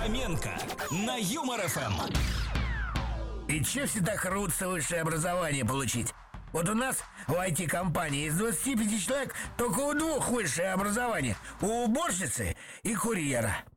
Фоменко на Юмор ФМ. И че всегда крутится высшее образование получить? Вот у нас в IT-компании из 25 человек только у 2 высшее образование. У уборщицы и курьера.